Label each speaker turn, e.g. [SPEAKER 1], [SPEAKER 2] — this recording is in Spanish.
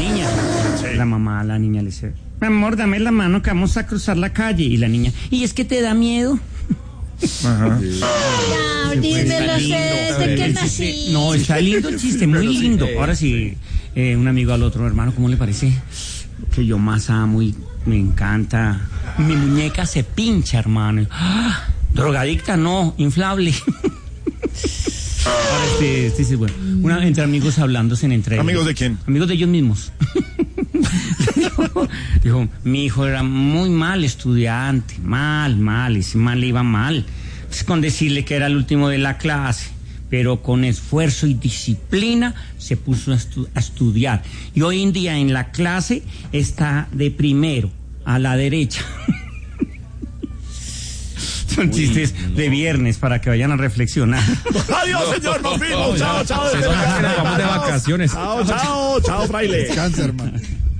[SPEAKER 1] niña. Sí. La mamá a la niña le dice, mi amor, dame la mano que vamos a cruzar la calle. Y la niña, ¿y es que te da miedo?
[SPEAKER 2] Ajá.
[SPEAKER 3] Dímelo desde que nací.
[SPEAKER 1] No, está lindo el chiste, muy lindo. Ahora sí, un amigo al otro, hermano, ¿cómo le parece? Que yo más amo y me encanta. Mi muñeca se pincha, hermano. ¡Ah! Drogadicta, no, inflable. Ahora este es bueno. Entre amigos hablándose entre ellos.
[SPEAKER 2] ¿Amigos de quién?
[SPEAKER 1] Amigos de ellos mismos. dijo, mi hijo era muy mal estudiante, mal, ese mal le iba mal. Pues con decirle que era el último de la clase, pero con esfuerzo y disciplina se puso a estudiar. Y hoy en día en la clase está de primero, a la derecha. Son chistes de viernes para que vayan a reflexionar.
[SPEAKER 2] Adiós, señor, nos vimos. Chao.
[SPEAKER 4] Vamos de vacaciones.
[SPEAKER 2] Chao, fraile.
[SPEAKER 5] Descansa, hermano.